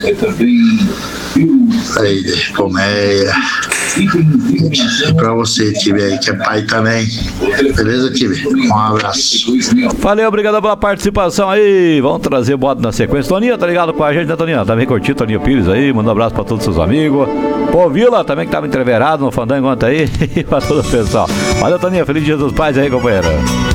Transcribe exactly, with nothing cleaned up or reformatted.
Aí, Colmeia. E pra você, time aí, que é pai também. Beleza, time? Um abraço. Valeu, obrigado pela participação aí. Vamos trazer moto na sequência. Toninho, tá ligado com a gente, né, Toninho? Também curtiu, Toninho Pires aí. Manda um abraço pra todos os seus amigos. Pô, Vila também que tava entreverado no fandango ontem aí. Pra todo o pessoal. Valeu, Toninho. Feliz Dia dos Pais aí, companheiro.